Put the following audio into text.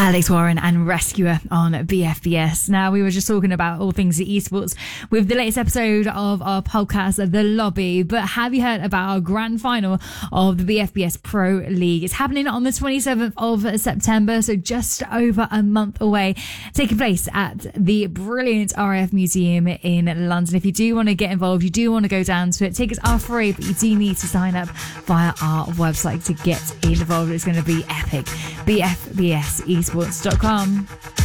Alex Warren and Rescuer on BFBS. Now, we were just talking about all things esports with the latest episode of our podcast, The Lobby. But have you heard about our grand final of the BFBS Pro League? It's happening on the 27th of September, so just over a month away, taking place at the brilliant RAF Museum in London. If you do want to get involved, you do want to go down to it, tickets are free, but you do need to sign up via our website to get involved. It's going to be epic. BFBSesports.com.